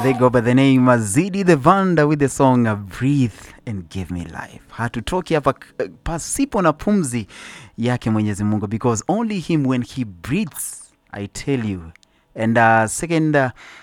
They go by the name Zidi the Vanda with the song Breathe and Give Me Life. Hatutoki hapa pasipo na pumzi yake Mwenyezi Mungu, because only him when he breathes, I tell you. And second